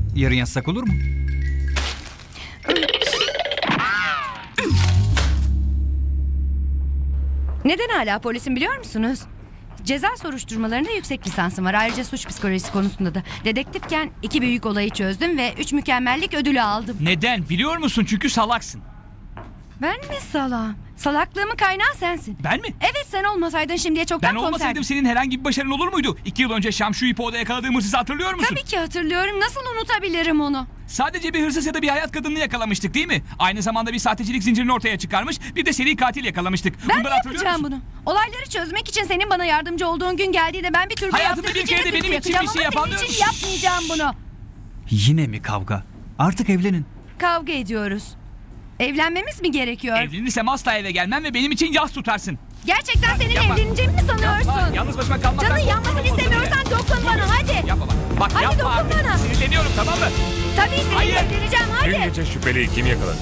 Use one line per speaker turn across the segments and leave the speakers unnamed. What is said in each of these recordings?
Yarın yazsak olur mu?
Neden hala polisim biliyor musunuz? Ceza soruşturmalarında yüksek lisansım var. Ayrıca suç psikolojisi konusunda da. Dedektifken 2 büyük olayı çözdüm ve 3 mükemmellik ödülü aldım.
Neden? Biliyor musun? Çünkü salaksın.
Ben mi salağım? Salaklığımın kaynağı sensin.
Ben mi?
Evet, sen olmasaydın şimdiye çoktan
Ben olmasaydım
komiserdim.
senin herhangi bir başarın olur muydu? 2 yıl önce Şamşu İpo'da yakaladığım hırsızı hatırlıyor musun?
Tabii ki hatırlıyorum. Nasıl unutabilirim onu?
Sadece bir hırsız ya da bir hayat kadınını yakalamıştık değil mi? Aynı zamanda bir sahtecilik zincirini ortaya çıkarmış, bir de seri katil yakalamıştık.
Ben
Bunları
mi
hatırlıyor
yapacağım
musun?
bunu? Olayları çözmek için senin bana yardımcı olduğun gün geldiği de ben bir türbe
Hayatımda
yaptırıp
bir kere de
içine
benim için
yakacağım
bir şey
ama senin
yapan
için
yok.
yapmayacağım bunu.
Yine mi kavga? Artık evlenin.
Kavga ediyoruz. Evlenmemiz mi gerekiyor?
Evlenirsem asla eve gelmem ve benim için yas tutarsın.
Gerçekten seninle
Yapma.
evleneceğimi mi sanıyorsun?
Yapma, yalnız başıma kalmaktan
Canın
korkuyorum
yanmasını
o zaman
istemiyorsan
bile.
dokun bana, hadi.
Yapma bak. Bak
Hadi
yapma
dokun
artık.
bana.
Sinirleniyorum, tamam mı?
Tabii seninle
Hayır.
evleneceğim,
Dün
hadi.
gece şüpheliyi kim yakaladı?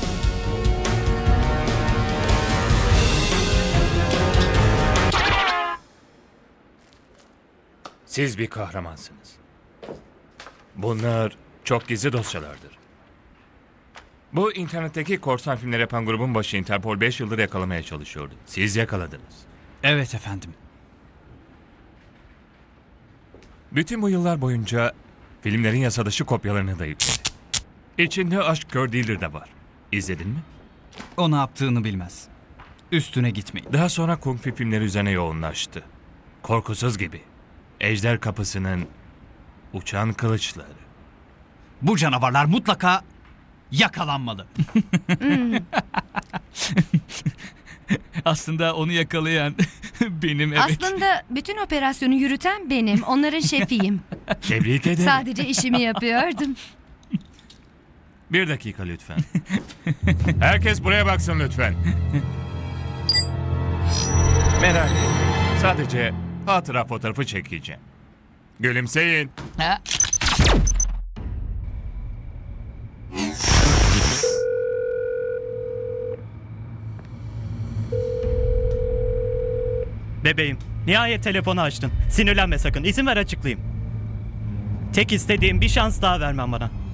Siz bir kahramansınız. Bunlar çok gizli dosyalardır. Bu internetteki korsan filmler yapan grubun başı Interpol 5 yıldır yakalamaya çalışıyordu. Siz yakaladınız.
Evet efendim.
Bütün bu yıllar boyunca filmlerin yasa dışı kopyalarını da yükledi. İçinde aşk kör değildir de var. İzledin mi?
O ne yaptığını bilmez. Üstüne gitmeyin.
Daha sonra Kung Fu filmleri üzerine yoğunlaştı. Korkusuz gibi. Ejder Kapısı'nın uçan kılıçları.
Bu canavarlar mutlaka yakalanmalı.
Aslında onu yakalayan benim, evet.
Aslında bütün operasyonu yürüten benim. Onların şefiyim.
Tebrik ederim.
Sadece işimi yapıyordum.
Bir dakika lütfen. Herkes buraya baksın lütfen. Merak etmeyin. Sadece hatıra fotoğrafı çekeceğim. Gülümseyin.
Ha?
Bebeğim, nihayet telefonu açtın. Sinirlenme sakın, izin ver açıklayayım. Tek istediğim bir şans daha vermen bana.